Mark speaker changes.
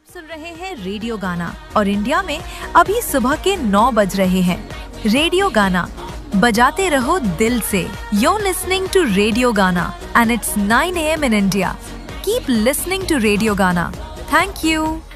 Speaker 1: सुन रहे हैं रेडियो गाना और इंडिया में अभी सुबह के 9 बज रहे हैं। रेडियो गाना बजाते रहो दिल से। You're listening to Radio Gana and it's 9 a.m. in India. Keep listening to Radio Gana. Thank you.